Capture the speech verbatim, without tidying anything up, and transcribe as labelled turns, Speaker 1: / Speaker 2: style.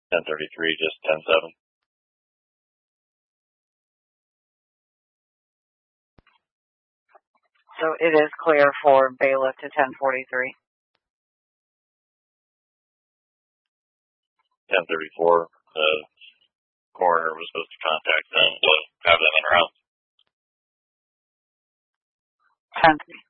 Speaker 1: ten thirty-three, just ten seven.
Speaker 2: So it is clear for bailiff to ten forty-three.
Speaker 1: ten thirty-four, the coroner was supposed to contact them to have them in route.
Speaker 2: ten